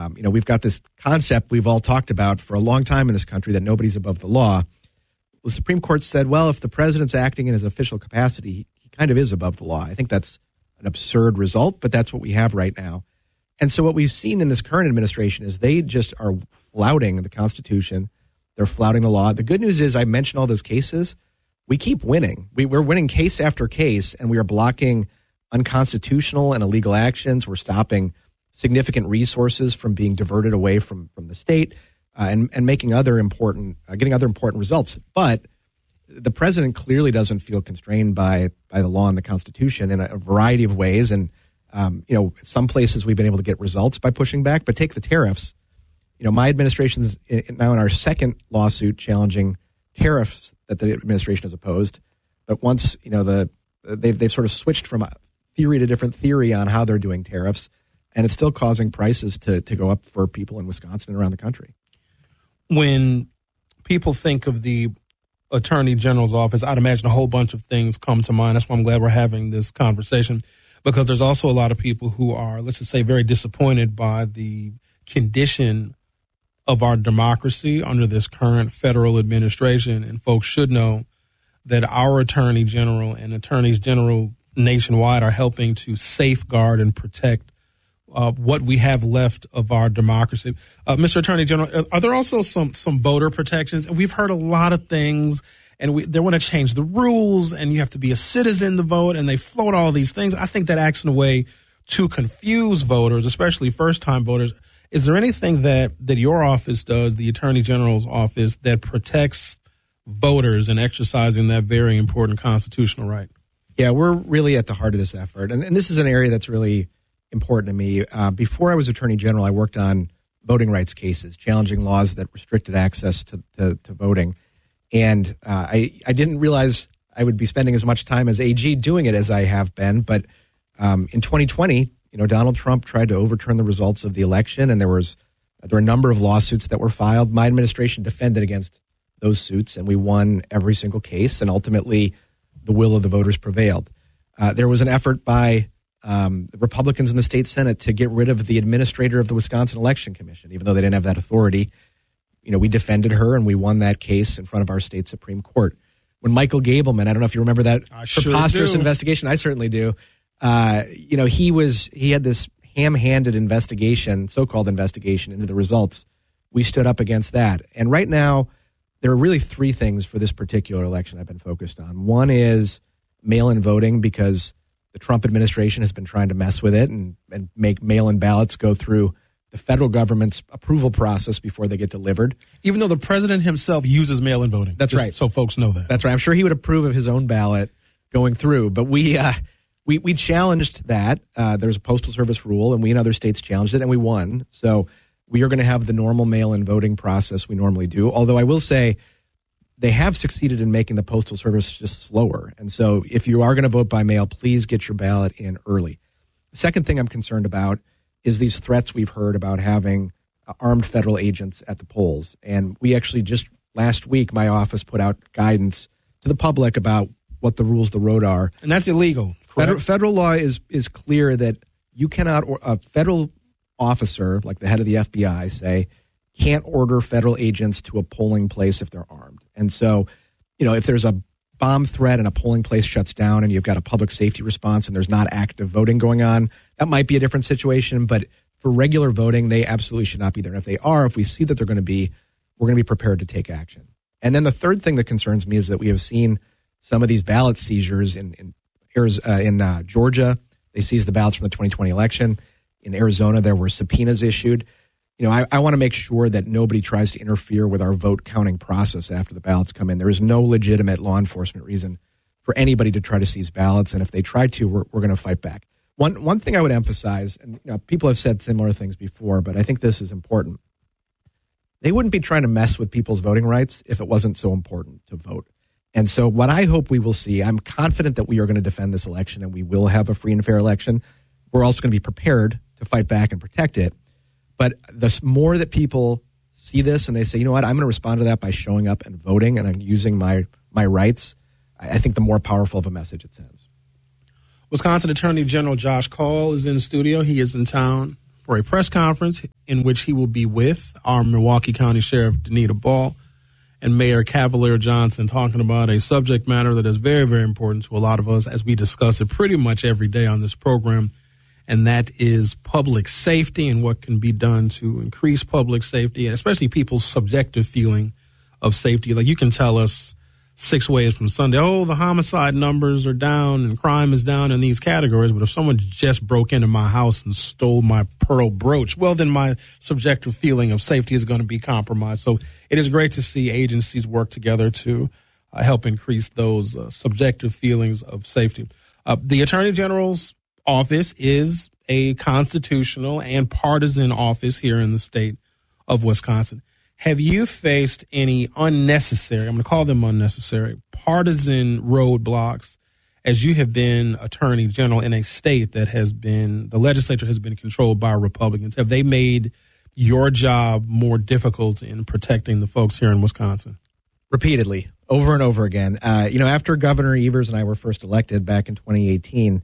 We've got this concept we've all talked about for a long time in this country that nobody's above the law. The Supreme Court said, well, if the president's acting in his official capacity, he kind of is above the law. I think that's an absurd result, but that's what we have right now. And so what we've seen in this current administration is they just are flouting the Constitution. They're flouting the law. The good news is I mentioned all those cases. We keep winning. We're winning case after case, and we are blocking unconstitutional and illegal actions. We're stopping significant resources from being diverted away from the state and making getting other important results. But the president clearly doesn't feel constrained by the law and the Constitution in a variety of ways. And, some places we've been able to get results by pushing back. But take the tariffs. My administration's now in our second lawsuit challenging tariffs that the administration has opposed. But once, they've sort of switched from theory to different theory on how they're doing tariffs. And it's still causing prices to go up for people in Wisconsin and around the country. When people think of the Attorney General's office, I'd imagine a whole bunch of things come to mind. That's why I'm glad we're having this conversation, because there's also a lot of people who are, let's just say, very disappointed by the condition of our democracy under this current federal administration. And folks should know that our Attorney General and attorneys general nationwide are helping to safeguard and protect what we have left of our democracy. Mr. Attorney General, are there also some voter protections? And we've heard a lot of things, and they want to change the rules, and you have to be a citizen to vote, and they float all these things. I think that acts in a way to confuse voters, especially first-time voters. Is there anything that your office does, the Attorney General's office, that protects voters in exercising that very important constitutional right? Yeah, we're really at the heart of this effort, and this is an area that's really important to me. Before I was Attorney General, I worked on voting rights cases, challenging laws that restricted access to voting. And I didn't realize I would be spending as much time as AG doing it as I have been. But in 2020, Donald Trump tried to overturn the results of the election, and there were a number of lawsuits that were filed. My administration defended against those suits, and we won every single case. And ultimately, the will of the voters prevailed. There was an effort by the Republicans in the state Senate to get rid of the administrator of the Wisconsin Election Commission, even though they didn't have that authority. We defended her, and we won that case in front of our state Supreme Court. When Michael Gableman, I don't know if you remember that preposterous investigation. I certainly do. He had this ham-handed investigation, so-called investigation into the results. We stood up against that. And right now, there are really three things for this particular election I've been focused on. One is mail-in voting, because the Trump administration has been trying to mess with it and make mail-in ballots go through the federal government's approval process before they get delivered. Even though the president himself uses mail-in voting. That's right. So folks know that. That's right. I'm sure he would approve of his own ballot going through. But we challenged that. There's a Postal Service rule, and we in other states challenged it, and we won. So we are going to have the normal mail-in voting process we normally do. Although I will say, they have succeeded in making the Postal Service just slower. And so if you are going to vote by mail, please get your ballot in early. The second thing I'm concerned about is these threats we've heard about having armed federal agents at the polls. And we actually just last week, my office put out guidance to the public about what the rules of the road are. And that's illegal. Federal law is clear that you cannot, a federal officer, like the head of the FBI, say, can't order federal agents to a polling place if they're armed. And so, if there's a bomb threat and a polling place shuts down and you've got a public safety response and there's not active voting going on, that might be a different situation. But for regular voting, they absolutely should not be there. And if they are, if we see that they're going to be, we're going to be prepared to take action. And then the third thing that concerns me is that we have seen some of these ballot seizures in Georgia. They seized the ballots from the 2020 election. In Arizona, there were subpoenas issued. I want to make sure that nobody tries to interfere with our vote counting process after the ballots come in. There is no legitimate law enforcement reason for anybody to try to seize ballots. And if they try to, we're going to fight back. One thing I would emphasize, and people have said similar things before, but I think this is important. They wouldn't be trying to mess with people's voting rights if it wasn't so important to vote. And so what I hope we will see, I'm confident that we are going to defend this election and we will have a free and fair election. We're also going to be prepared to fight back and protect it. But the more that people see this and they say, I'm going to respond to that by showing up and voting and I'm using my rights, I think the more powerful of a message it sends. Wisconsin Attorney General Josh Kaul is in the studio. He is in town for a press conference in which he will be with our Milwaukee County Sheriff Danita Ball and Mayor Cavalier Johnson, talking about a subject matter that is very, very important to a lot of us as we discuss it pretty much every day on this program, and that is public safety and what can be done to increase public safety, and especially people's subjective feeling of safety. Like, you can tell us 6 ways from Sunday, oh, the homicide numbers are down and crime is down in these categories. But if someone just broke into my house and stole my pearl brooch, well, then my subjective feeling of safety is going to be compromised. So it is great to see agencies work together to help increase those subjective feelings of safety. The Attorney General's office is a constitutional and partisan office here in the state of Wisconsin. Have you faced any unnecessary, I'm going to call them unnecessary, partisan roadblocks as you have been Attorney General in a state that has been, the legislature has been controlled by Republicans? Have they made your job more difficult in protecting the folks here in Wisconsin? Repeatedly, over and over again. After Governor Evers and I were first elected back in 2018,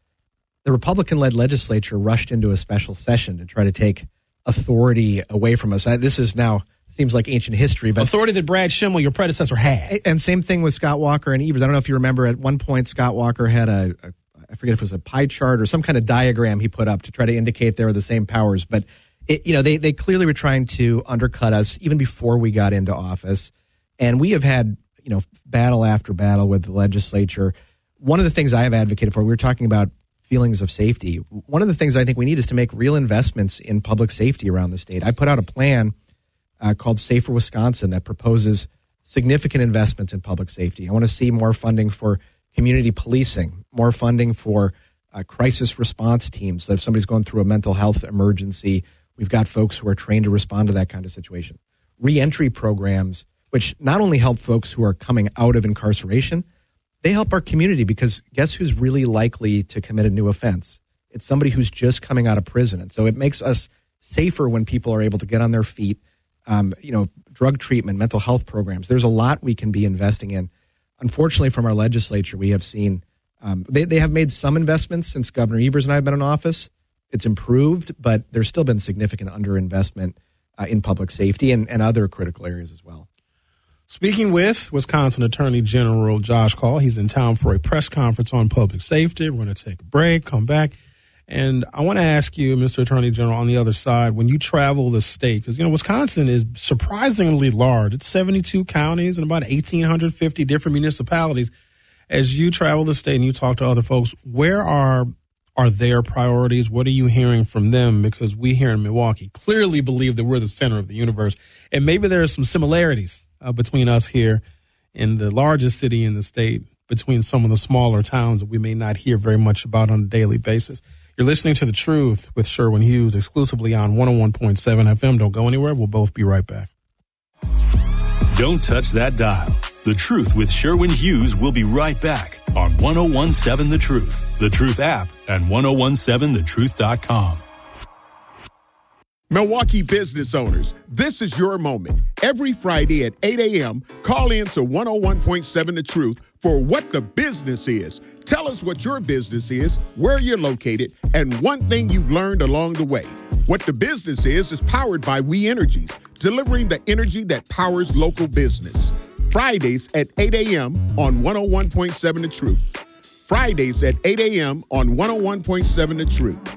the Republican-led legislature rushed into a special session to try to take authority away from us. This is now seems like ancient history, but authority that Brad Schimel, your predecessor, had. And same thing with Scott Walker and Evers. I don't know if you remember, at one point Scott Walker had I forget if it was a pie chart or some kind of diagram he put up to try to indicate they were the same powers. But they clearly were trying to undercut us even before we got into office. And we have had battle after battle with the legislature. One of the things I have advocated for, we were talking about feelings of safety. One of the things I think we need is to make real investments in public safety around the state. I put out a plan called Safer Wisconsin that proposes significant investments in public safety. I want to see more funding for community policing, more funding for crisis response teams. So if somebody's going through a mental health emergency, we've got folks who are trained to respond to that kind of situation. Reentry programs, which not only help folks who are coming out of incarceration, they help our community, because guess who's really likely to commit a new offense? It's somebody who's just coming out of prison. And so it makes us safer when people are able to get on their feet. Drug treatment, mental health programs. There's a lot we can be investing in. Unfortunately, from our legislature, we have seen they have made some investments since Governor Evers and I have been in office. It's improved, but there's still been significant underinvestment in public safety and other critical areas as well. Speaking with Wisconsin Attorney General Josh Kaul, he's in town for a press conference on public safety. We're going to take a break, come back. And I want to ask you, Mr. Attorney General, on the other side, when you travel the state, because, Wisconsin is surprisingly large. It's 72 counties and about 1,850 different municipalities. As you travel the state and you talk to other folks, where are their priorities? What are you hearing from them? Because we here in Milwaukee clearly believe that we're the center of the universe. And maybe there are some similarities between us here in the largest city in the state, between some of the smaller towns that we may not hear very much about on a daily basis. You're listening to The Truth with Sherwin Hughes, exclusively on 101.7 FM. Don't go anywhere. We'll both be right back. Don't touch that dial. The Truth with Sherwin Hughes will be right back on 101.7 The Truth, The Truth app, and 101.7thetruth.com. Milwaukee business owners, this is your moment. Every Friday at 8 a.m., call in to 101.7 The Truth for What the Business Is. Tell us what your business is, where you're located, and one thing you've learned along the way. What the Business is powered by We Energies, delivering the energy that powers local business. Fridays at 8 a.m. on 101.7 The Truth. Fridays at 8 a.m. on 101.7 The Truth.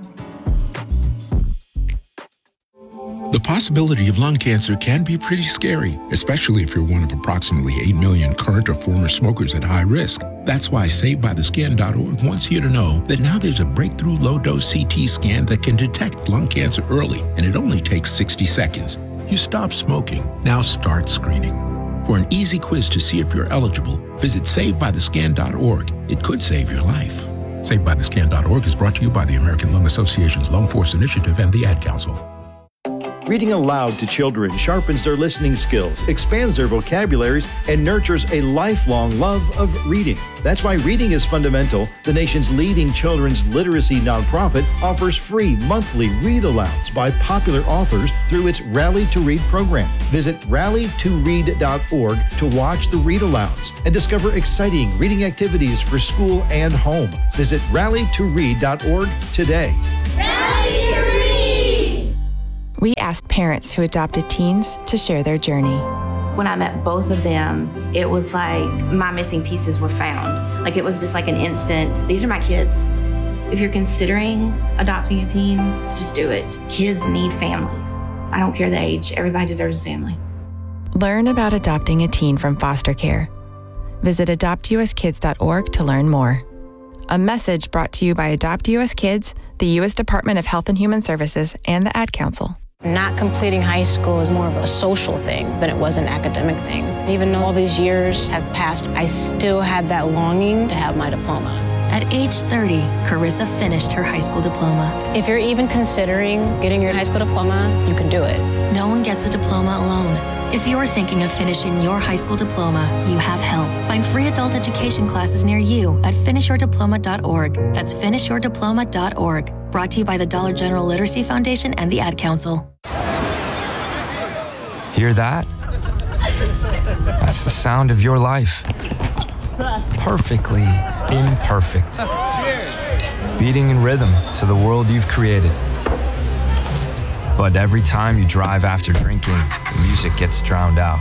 The possibility of lung cancer can be pretty scary, especially if you're one of approximately 8 million current or former smokers at high risk. That's why SaveByTheScan.org wants you to know that now there's a breakthrough low-dose CT scan that can detect lung cancer early, and it only takes 60 seconds. You stop smoking, now start screening. For an easy quiz to see if you're eligible, visit SaveByTheScan.org. It could save your life. SaveByTheScan.org is brought to you by the American Lung Association's Lung Force Initiative and the Ad Council. Reading aloud to children sharpens their listening skills, expands their vocabularies, and nurtures a lifelong love of reading. That's why Reading is Fundamental, the nation's leading children's literacy nonprofit, offers free monthly read-alouds by popular authors through its Rally to Read program. Visit rallytoread.org to watch the read-alouds and discover exciting reading activities for school and home. Visit rallytoread.org today. Rally to Read! We asked parents who adopted teens to share their journey. When I met both of them, it was like my missing pieces were found. Like it was just like an instant, these are my kids. If you're considering adopting a teen, just do it. Kids need families. I don't care the age, everybody deserves a family. Learn about adopting a teen from foster care. Visit adoptuskids.org to learn more. A message brought to you by Adopt US Kids, the U.S. Department of Health and Human Services, and the Ad Council. Not completing high school is more of a social thing than it was an academic thing. Even though all these years have passed, I still had that longing to have my diploma. At age 30, Carissa finished her high school diploma. If you're even considering getting your high school diploma, you can do it. No one gets a diploma alone. If you're thinking of finishing your high school diploma, you have help. Find free adult education classes near you at finishyourdiploma.org. That's finishyourdiploma.org. Brought to you by the Dollar General Literacy Foundation and the Ad Council. Hear that? That's the sound of your life. Perfectly imperfect. Beating in rhythm to the world you've created. But every time you drive after drinking, the music gets drowned out.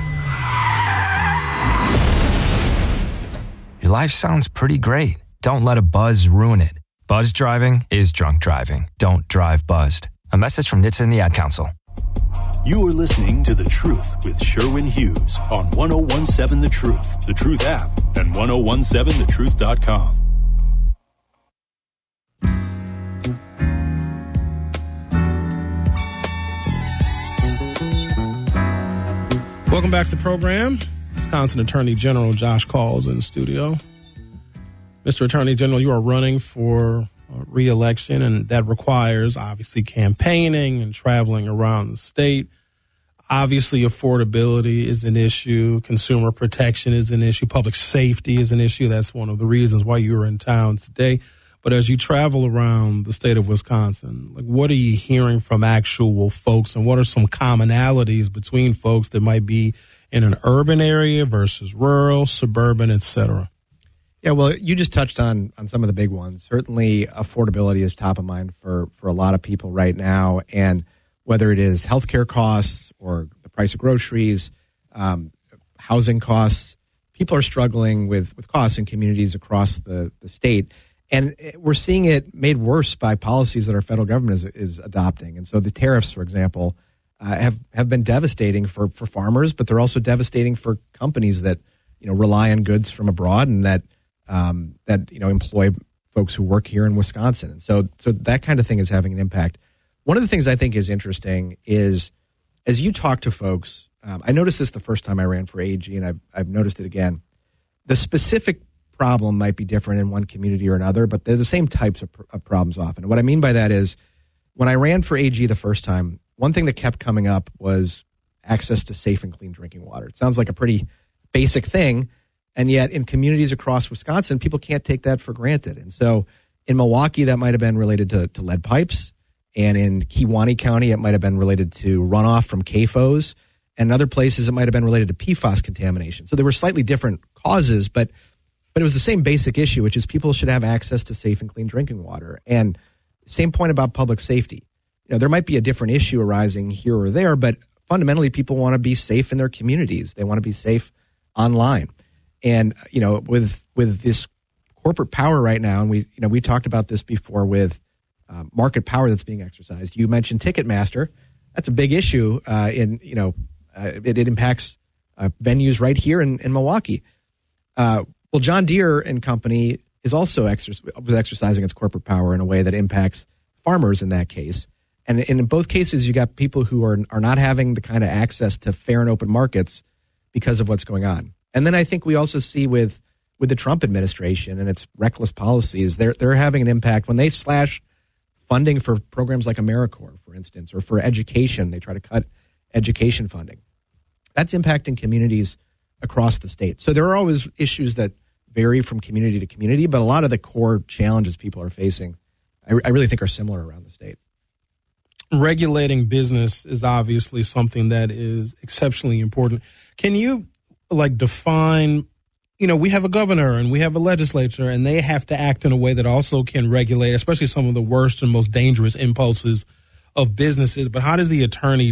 Your life sounds pretty great. Don't let a buzz ruin it. Buzz driving is drunk driving. Don't drive buzzed. A message from NHTSA and the Ad Council. You are listening to The Truth with Sherwin Hughes on 1017 The Truth app, and 1017thetruth.com. Welcome back to the program. Wisconsin Attorney General Josh Call in the studio. Mr. Attorney General, you are running for re-election, and that requires, obviously, campaigning and traveling around the state. Obviously, affordability is an issue. Consumer protection is an issue. Public safety is an issue. That's one of the reasons why you are in town today. But as you travel around the state of Wisconsin, like, what are you hearing from actual folks, and what are some commonalities between folks that might be in an urban area versus rural, suburban, et cetera? Yeah, well, you just touched on some of the big ones. Certainly, affordability is top of mind for a lot of people right now. And whether it is healthcare costs or the price of groceries, housing costs, people are struggling with costs in communities across the state. And we're seeing it made worse by policies that our federal government is adopting. And so the tariffs, for example, have been devastating for farmers, but they're also devastating for companies that, rely on goods from abroad and that employ folks who work here in Wisconsin. And so that kind of thing is having an impact. One of the things I think is interesting is, as you talk to folks, I noticed this the first time I ran for AG, and I've noticed it again. The specific problem might be different in one community or another, but they're the same types of problems often. And what I mean by that is, when I ran for AG the first time, one thing that kept coming up was access to safe and clean drinking water. It sounds like a pretty basic thing, and yet in communities across Wisconsin, people can't take that for granted. And so in Milwaukee, that might have been related to lead pipes. And in Kewaunee County, it might have been related to runoff from CAFOs. And in other places, it might have been related to PFAS contamination. So there were slightly different causes, but it was the same basic issue, which is people should have access to safe and clean drinking water. And same point about public safety. There might be a different issue arising here or there, but fundamentally, people want to be safe in their communities. They want to be safe online. And, with this corporate power right now, and we talked about this before with market power that's being exercised. You mentioned Ticketmaster. That's a big issue. It impacts venues right here in Milwaukee. Well, John Deere and Company is also was exercising its corporate power in a way that impacts farmers in that case. And in both cases, you got people who are not having the kind of access to fair and open markets because of what's going on. And then I think we also see with the Trump administration and its reckless policies, they're having an impact when they slash funding for programs like AmeriCorps, for instance, or for education. They try to cut education funding. That's impacting communities across the state. So there are always issues that vary from community to community, but a lot of the core challenges people are facing, I really think, are similar around the state. Regulating business is obviously something that is exceptionally important. Can you define, we have a governor and we have a legislature, and they have to act in a way that also can regulate, especially some of the worst and most dangerous impulses of businesses, but how does the attorney